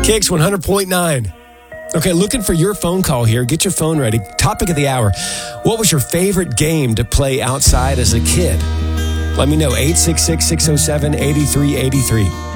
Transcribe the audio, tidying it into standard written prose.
Kicks 100.9. Okay, looking for your phone call here. Get your phone ready. Topic of the hour. What was your favorite game to play outside as a kid? Let me know. 866-607-8383.